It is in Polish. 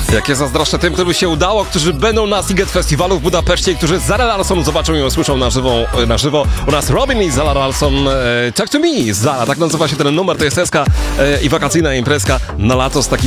Jakie zazdroszczę tym, którym się udało, którzy będą na Sziget Festiwalu w Budapeszcie, którzy Zara Larsson zobaczą i usłyszą na żywo. U nas Robin i Zara Larsson, Talk to Me, Zara, tak nazywa się ten numer, to jest SK i wakacyjna imprezka na lato z takimi